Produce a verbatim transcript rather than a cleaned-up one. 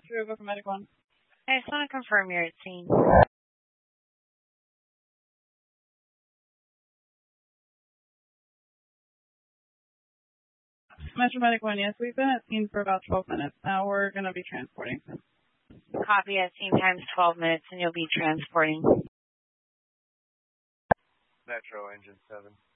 True, go for Medic one. I just want to confirm you're at scene. Metro Medic one, yes, we've been at scene for about twelve minutes. Now we're going to be transporting. Copy at scene times twelve minutes, and you'll be transporting. Metro, engine seven.